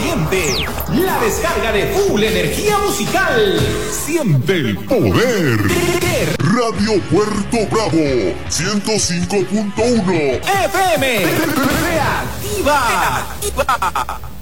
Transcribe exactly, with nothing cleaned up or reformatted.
siente la descarga de full energía musical. Siente el poder. Radio Puerto Bravo, ciento cinco punto uno F M. Reactiva. Reactiva.